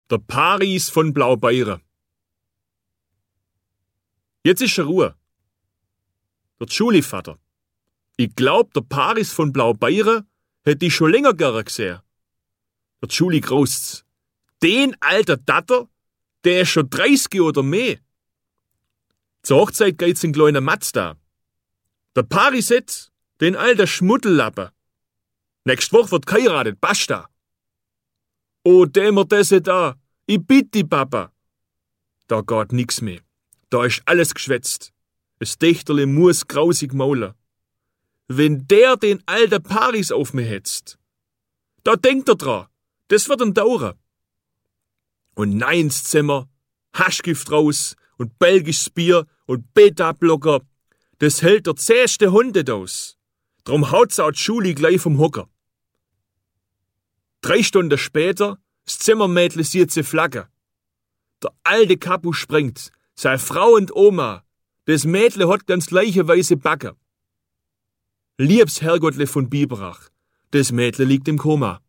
Der Paris von Blaubeire. Jetzt ist Ruhe. Der Schuli-Vater. Ich glaub, der Paris von Blaubeire hätte ich schon länger gerne gesehen. Der Schuli graust's. Den alter Datter, der ist schon 30 oder mehr. Zur Hochzeit geht's in kleiner Mazda. Der Paris jetzt, den alter Schmuddellappe. Nächste Woche wird geheiratet, basta. Oh, dämmer desse da, ich bitt die Papa. Da geht nix mehr. Da ist alles geschwätzt. Das Dächterle muss grausig maulen. Wenn der den alten Paris auf mich hetzt, da denkt er dran, das wird dauern. Und nein ins Zimmer, Haschgift raus und belgisches Bier und Beta-Blocker, das hält der zähste Hund aus. Drum haut's auch die Schuli gleich vom Hocker. 3 Stunden später, das Zimmermädle sieht sie Flagge. Der alte Kapu springt, sei Frau und Oma, das Mädle hat ganz gleiche weiße Backe. Liebs Herrgottle von Biberach, das Mädle liegt im Koma.